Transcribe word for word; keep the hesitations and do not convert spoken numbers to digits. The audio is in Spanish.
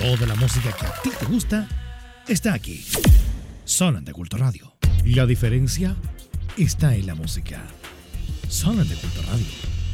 Toda la música que a ti te gusta está aquí. Sonan de Culto Radio. La diferencia está en la música. Sonan de Culto Radio.